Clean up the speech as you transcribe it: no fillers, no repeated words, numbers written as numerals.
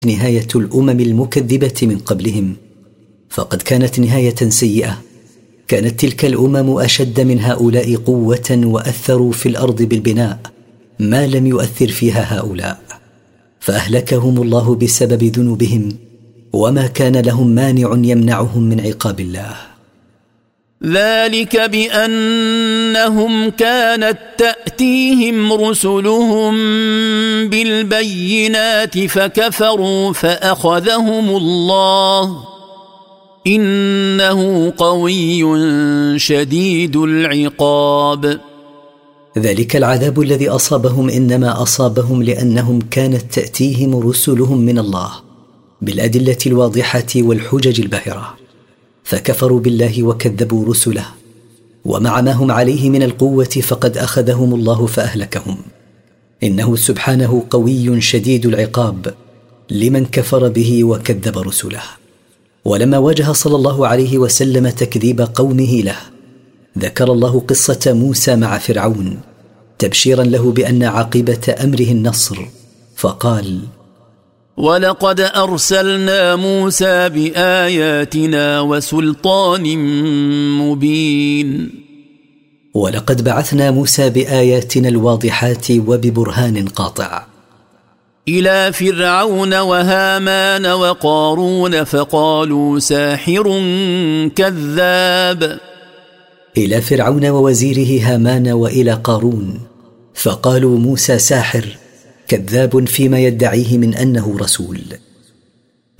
نهاية الأمم المكذبة من قبلهم، فقد كانت نهاية سيئة. كانت تلك الأمم أشد من هؤلاء قوة وأثروا في الأرض بالبناء ما لم يؤثر فيها هؤلاء، فأهلكهم الله بسبب ذنوبهم، وما كان لهم مانع يمنعهم من عقاب الله. ذلك بأنهم كانت تأتيهم رسلهم بالبينات فكفروا فأخذهم الله إنه قوي شديد العقاب. ذلك العذاب الذي أصابهم إنما أصابهم لأنهم كانت تأتيهم رسلهم من الله بالأدلة الواضحة والحجج الباهرة، فكفروا بالله وكذبوا رسله، ومع ما هم عليه من القوة فقد أخذهم الله فأهلكهم. إنه سبحانه قوي شديد العقاب لمن كفر به وكذب رسله. ولما واجه صلى الله عليه وسلم تكذيب قومه له، ذكر الله قصة موسى مع فرعون تبشيرا له بأن عاقبة أمره النصر، فقال: ولقد أرسلنا موسى بآياتنا وسلطان مبين. ولقد بعثنا موسى بآياتنا الواضحات وببرهان قاطع إلى فرعون وهامان وقارون فقالوا ساحر كذاب. إلى فرعون ووزيره هامان وإلى قارون فقالوا موسى ساحر كذاب فيما يدعيه من أنه رسول.